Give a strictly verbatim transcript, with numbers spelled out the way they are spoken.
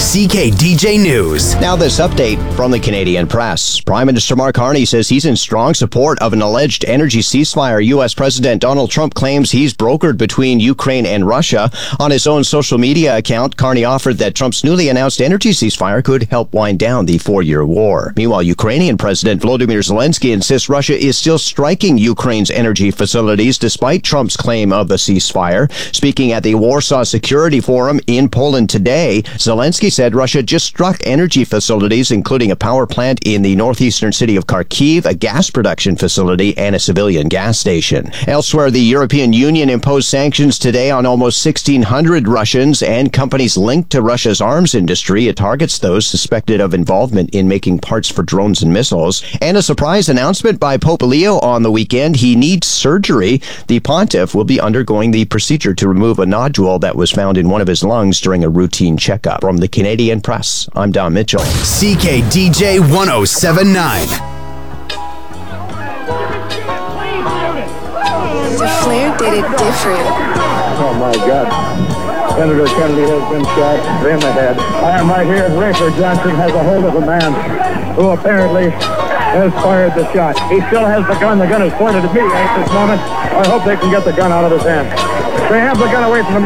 C K D J News. Now this update from the Canadian press. Prime Minister Mark Carney says he's in strong support of an alleged energy ceasefire. U S. President Donald Trump claims he's brokered between Ukraine and Russia. On his own social media account, Carney offered that Trump's newly announced energy ceasefire could help wind down the four-year war. Meanwhile, Ukrainian President Volodymyr Zelensky insists Russia is still striking Ukraine's energy facilities despite Trump's claim of a ceasefire. Speaking at the Warsaw Security Forum in Poland today, Zelensky said Russia just struck energy facilities, including a power plant in the northeastern city of Kharkiv, a gas production facility, and a civilian gas station. Elsewhere, the European Union imposed sanctions today on almost sixteen hundred Russians and companies linked to Russia's arms industry. It targets those suspected of involvement in making parts for drones and missiles. And a surprise announcement by Pope Leo on the weekend. He needs surgery. The pontiff will be undergoing the procedure to remove a nodule that was found in one of his lungs during a routine checkup. From the Canadian Press, I'm Don Mitchell. C K D J one oh seven point nine. The Flair did it different. Oh my God. Senator Kennedy has been shot in the head. I am right here. Rafer Johnson has a hold of a man who apparently has fired the shot. He still has the gun. The gun is pointed at me at this moment. I hope they can get the gun out of his hand. They have the gun away from him.